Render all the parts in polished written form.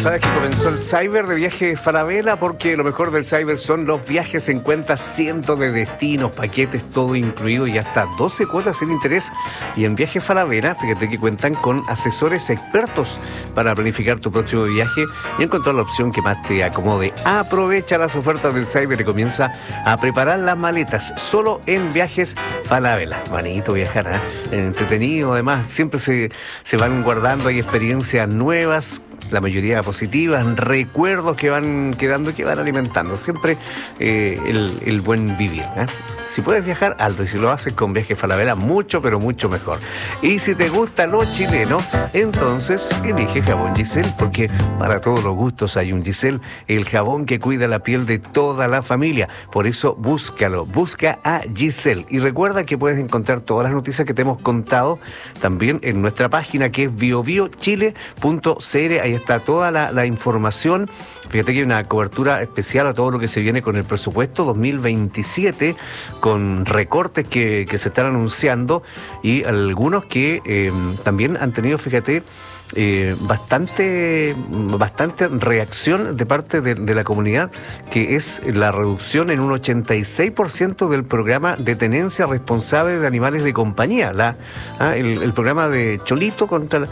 sabes que comenzó el Cyber de Viajes Falabella, porque lo mejor del Cyber son los viajes en cuenta, cientos de destinos, paquetes, todo incluido y hasta 12 cuotas sin interés. Y en Viajes Falabella, fíjate que cuentan con asesores expertos para planificar tu próximo viaje y encontrar la opción que más te acomode. Aprovecha las ofertas del Cyber y comienza a preparar las maletas solo en Viajes Falabella. Bonito viajar, entretenido, además siempre se van guardando, hay experiencias nuevas, la mayoría positivas, recuerdos que van quedando y que van alimentando siempre el buen vivir, Si puedes viajar, hazlo, y si lo haces con Viajes Falabella, mucho, pero mucho mejor. Y si te gusta lo chileno, entonces elige jabón Giselle, porque para todos los gustos hay un Giselle, el jabón que cuida la piel de toda la familia. Por eso búscalo, busca a Giselle. Y recuerda que puedes encontrar todas las noticias que te hemos contado también en nuestra página, que es biobiochile.cl. Ahí está toda la información. Fíjate que hay una cobertura especial a todo lo que se viene con el presupuesto 2027, con recortes que se están anunciando y algunos que también han tenido, fíjate, bastante reacción de parte de la comunidad, que es la reducción en un 86% del programa de tenencia responsable de animales de compañía, el programa de Cholito contra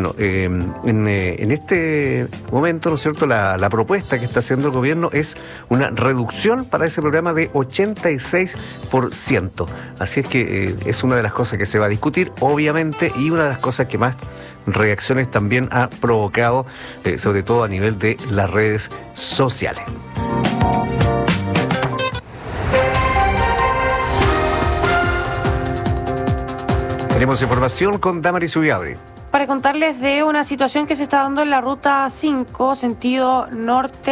en este momento, ¿no es cierto?, la propuesta que está haciendo el gobierno es una reducción para ese programa de 86%. Así es que es una de las cosas que se va a discutir, obviamente, y una de las cosas que más reacciones también ha provocado, sobre todo a nivel de las redes sociales. Tenemos información con Damaris Ubiabre. Para contarles de una situación que se está dando en la ruta 5, sentido norte